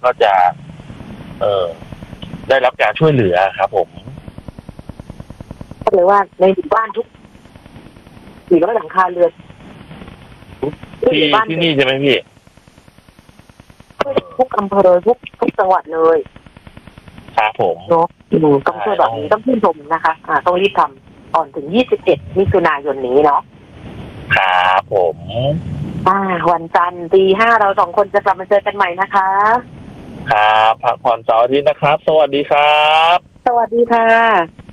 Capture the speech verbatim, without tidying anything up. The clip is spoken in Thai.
ก็จะ เออได้รับการช่วยเหลือครับผมก็เลยว่าในหมู่บ้านทุกสี่ร้อยหลังคาเรือนที่ที่นี่ใช่ไหมพี่ทุกอำเภอทุกทุกจังหวัดเลยครับผมเนาะต้องช่วยแบบนี้ต้องชื่นชมนะคะอ่าต้องรีบทำก่อนถึงยี่สิบเอ็ดมิถุนายนนี้เนาะครับผมอ่าวันจันทร์ตีห้าเราสองคนจะกลับมาเจอกันใหม่นะคะครับพักผ่อนเสาร์อาทิตย์นะครับสวัสดีครับสวัสดีค่ะ